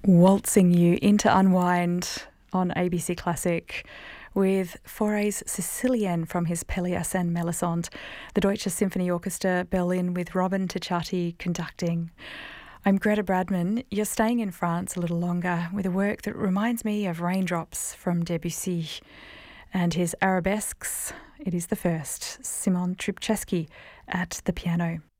Waltzing you into Unwind on ABC Classic with Fauré's Sicilienne from his Pelléas and Melisande, the Deutsche Symphony Orchestra Berlin with Robin Ticciati conducting. I'm Greta Bradman. You're staying in France a little longer with a work that reminds me of Raindrops from Debussy and his arabesques. It is the first, Simon Trubczewski at the piano.